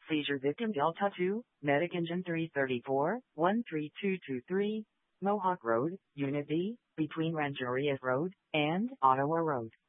Seizure victim Delta 2, Medic Engine 334, 13223, Mohawk Road, Unit B, between Rancheria Road and Ottawa Road.